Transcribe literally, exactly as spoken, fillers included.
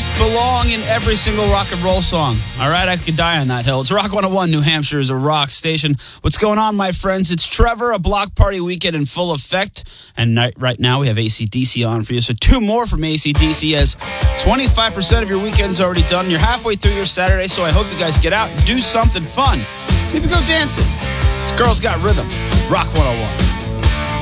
vibes belong in every single rock and roll song. All right, I could die on that hill. It's Rock one oh one, New Hampshire is a rock station. What's going on, my friends? It's Trevor, a block party weekend in full effect. And right now we have A C D C on for you. So two more from A C D C as twenty-five percent of your weekend's already done. You're halfway through your Saturday, so I hope you guys get out and do something fun. Maybe go dancing. It's Girls Got Rhythm. Rock one oh one.